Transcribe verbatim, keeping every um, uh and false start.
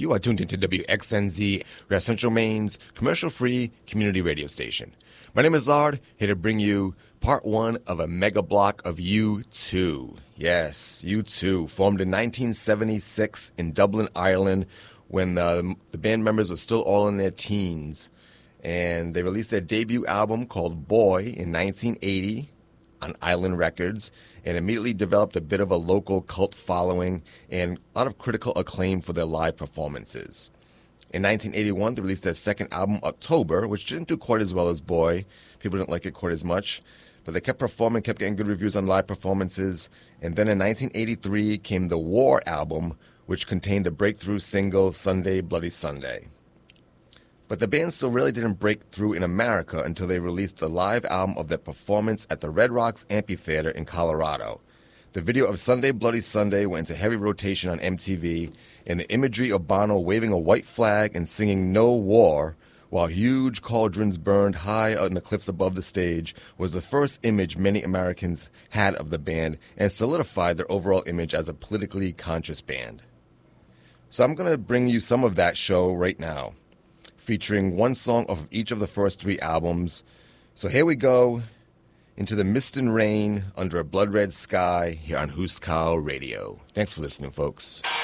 You are tuned into W X N Z, West Central Maine's commercial-free community radio station. My name is Lard, here to bring you part one of a mega block of U two. Yes, U two, formed in nineteen seventy-six in Dublin, Ireland, when the, the band members were still all in their teens. And they released their debut album called Boy in nineteen eighty on Island Records, and immediately developed a bit of a local cult following and a lot of critical acclaim for their live performances. In nineteen eighty-one, they released their second album, October, which didn't do quite as well as Boy. People didn't like it quite as much, but they kept performing, kept getting good reviews on live performances. And then in nineteen eighty-three came the War album, which contained the breakthrough single, Sunday Bloody Sunday. But the band still really didn't break through in America until they released the live album of their performance at the Red Rocks Amphitheater in Colorado. The video of Sunday Bloody Sunday went into heavy rotation on M T V, and the imagery of Bono waving a white flag and singing No War while huge cauldrons burned high on the cliffs above the stage was the first image many Americans had of the band and solidified their overall image as a politically conscious band. So I'm going to bring you some of that show right now, featuring one song off of each of the first three albums. So here we go into the mist and rain under a blood red sky here on Huskau Radio. Thanks for listening, folks.